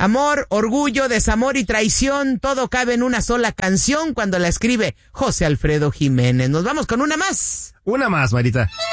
Amor, orgullo, desamor y traición, todo cabe en una sola canción cuando la escribe José Alfredo Jiménez. Nos vamos con una más. Una más, Marita.